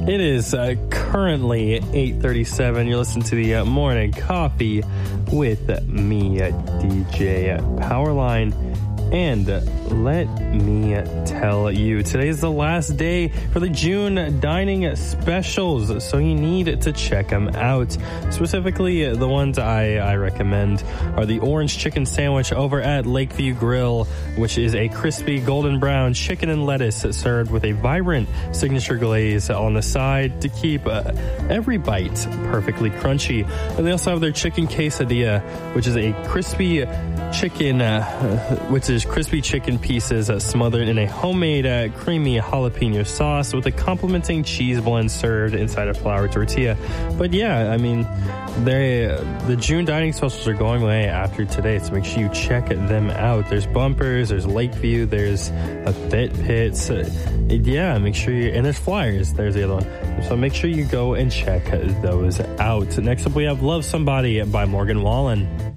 It is currently 8:37. You're listening to the Morning Coffee with me, DJ Powerline. And let me tell you, today is the last day for the June dining specials, so you need to check them out. Specifically, the ones I recommend are the orange chicken sandwich over at Lakeview Grill, which is a crispy golden brown chicken and lettuce served with a vibrant signature glaze on the side to keep every bite perfectly crunchy. And they also have their chicken quesadilla, which is a crispy chicken pieces smothered in a homemade creamy jalapeno sauce with a complementing cheese blend served inside a flour tortilla. But yeah, I mean, the June dining specials are going away after today, so make sure you check them out. There's Bumpers, there's Lakeview, there's a Fit Pits. Yeah, make sure and there's Flyers. There's the other one. So make sure you go and check those out. Next up, we have Love Somebody by Morgan Wallen.